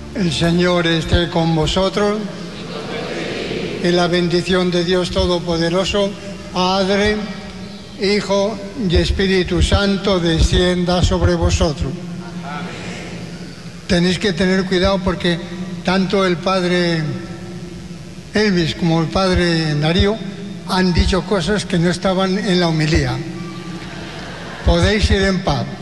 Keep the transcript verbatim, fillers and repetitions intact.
El Señor esté con vosotros y la bendición de Dios Todopoderoso, Padre, Hijo y Espíritu Santo descienda sobre vosotros. Tenéis que tener cuidado porque tanto el Padre Elvis como el Padre Darío han dicho cosas que no estaban en la homilía. Podéis ir en paz.